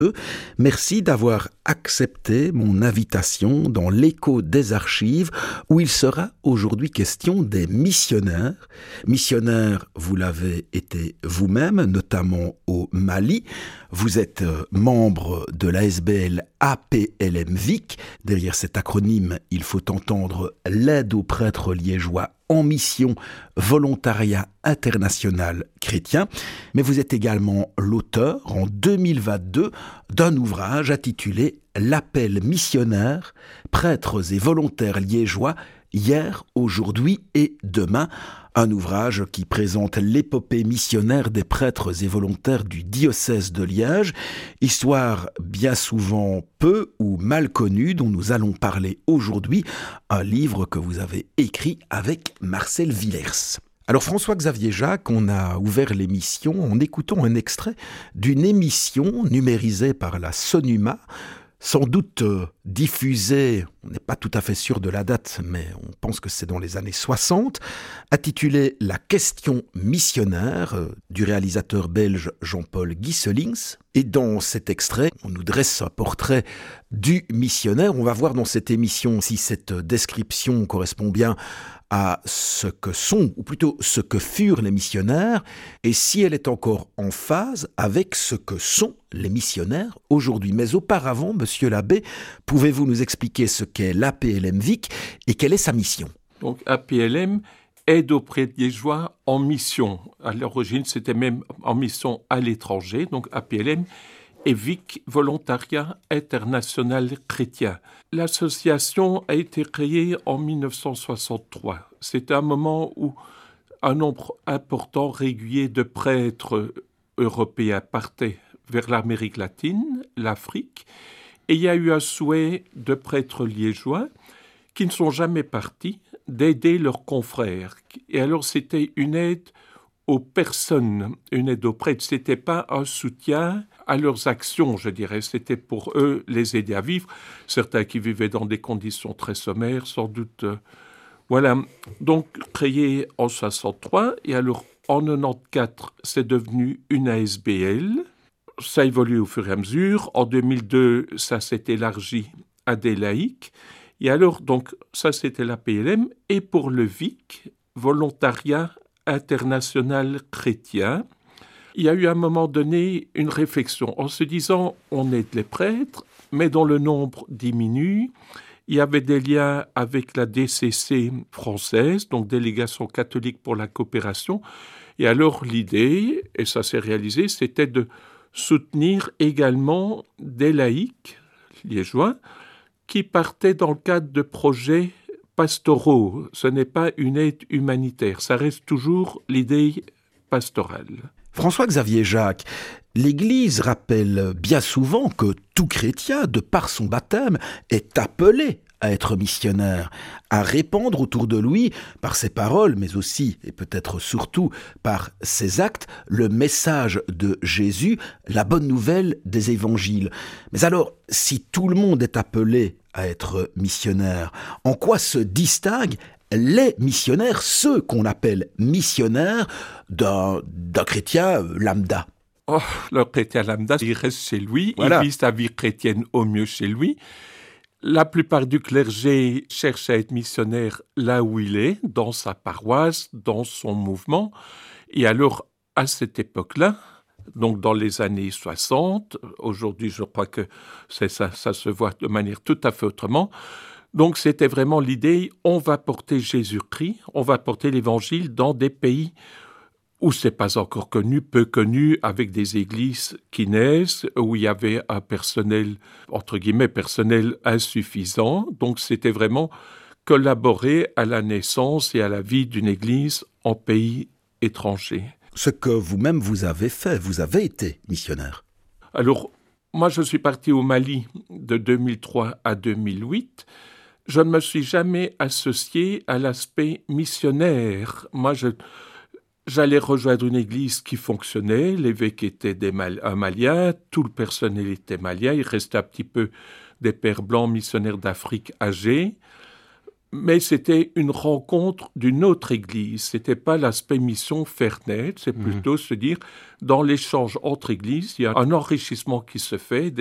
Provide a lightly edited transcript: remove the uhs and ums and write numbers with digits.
Merci d'avoir accepté mon invitation dans l'écho des archives où il sera aujourd'hui question des missionnaires. Missionnaire, vous l'avez été vous-même, notamment au Mali. Vous êtes membre de l'ASBL APLM-VIC. Derrière cet acronyme, il faut entendre l'aide aux prêtres liégeois en mission volontariat international chrétien. Mais vous êtes également l'auteur, en 2022, d'un ouvrage intitulé « L'appel missionnaire, prêtres et volontaires liégeois, hier, aujourd'hui et demain ». Un ouvrage qui présente l'épopée missionnaire des prêtres et volontaires du diocèse de Liège, histoire bien souvent peu ou mal connue dont nous allons parler aujourd'hui, un livre que vous avez écrit avec Marcel Villers. Alors François-Xavier Jacques, on a ouvert l'émission en écoutant un extrait d'une émission numérisée par la Sonuma, sans doute diffusée, on n'est pas tout à fait sûr de la date, mais on pense que c'est dans les années 60, intitulée « La question missionnaire » du réalisateur belge Jean-Paul Gieselings. Et dans cet extrait, on nous dresse un portrait du missionnaire. On va voir dans cette émission si cette description correspond bien à ce que sont, ou plutôt ce que furent les missionnaires, et si elle est encore en phase avec ce que sont les missionnaires aujourd'hui. Mais auparavant, monsieur l'abbé, pouvez-vous nous expliquer ce qu'est l'APLM-VIC et quelle est sa mission ? Donc APLM, aide aux prêtres liégeois en mission. À l'origine, c'était même en mission à l'étranger, donc APLM, et VIC, Volontariat International Chrétien. L'association a été créée en 1963. C'était un moment où un nombre important, régulier de prêtres européens partait vers l'Amérique latine, l'Afrique, et il y a eu un souhait de prêtres liégeois qui ne sont jamais partis d'aider leurs confrères. Et alors c'était une aide aux personnes, une aide aux prêtres. Ce n'était pas un soutien à leurs actions, je dirais. C'était pour eux les aider à vivre. Certains qui vivaient dans des conditions très sommaires, sans doute. Voilà. Donc, créé en 63, et alors en 94, c'est devenu une ASBL. Ça évolue au fur et à mesure. En 2002, ça s'est élargi à des laïcs. Et alors, donc, ça, c'était la PLM. Et pour le VIC, Volontariat International Chrétien, il y a eu à un moment donné une réflexion en se disant on aide les prêtres, mais dont le nombre diminue. Il y avait des liens avec la DCC française, donc Délégation catholique pour la coopération. Et alors l'idée, et ça s'est réalisé, c'était de soutenir également des laïcs liégeois qui partaient dans le cadre de projets pastoraux. Ce n'est pas une aide humanitaire, ça reste toujours l'idée pastorale. François-Xavier Jacques, l'Église rappelle bien souvent que tout chrétien, de par son baptême, est appelé à être missionnaire, à répandre autour de lui, par ses paroles, mais aussi, et peut-être surtout, par ses actes, le message de Jésus, la bonne nouvelle des évangiles. Mais alors, si tout le monde est appelé à être missionnaire, en quoi se distinguent les missionnaires, ceux qu'on appelle missionnaires d'un chrétien lambda? Oh, le chrétien lambda, il reste chez lui, voilà. Il vit sa vie chrétienne au mieux chez lui. La plupart du clergé cherche à être missionnaire là où il est, dans sa paroisse, dans son mouvement. Et alors, à cette époque-là, donc dans les années 60, aujourd'hui je crois que ça se voit de manière tout à fait autrement. Donc c'était vraiment l'idée, on va porter Jésus-Christ, on va porter l'Évangile dans des pays où c'est pas encore connu, peu connu, avec des églises qui naissent, où il y avait un personnel, entre guillemets, personnel insuffisant. Donc c'était vraiment collaborer à la naissance et à la vie d'une église en pays étranger. Ce que vous-même vous avez fait, vous avez été missionnaire. Alors, moi je suis parti au Mali de 2003 à 2008. Je ne me suis jamais associé à l'aspect missionnaire. Moi, j'allais rejoindre une église qui fonctionnait, l'évêque était un Malien, tout le personnel était malien, il restait un petit peu des pères blancs missionnaires d'Afrique âgés. Mais c'était une rencontre d'une autre Église. C'était pas l'aspect mission faire naître, c'est plutôt se dire, dans l'échange entre Églises, il y a un enrichissement qui se fait,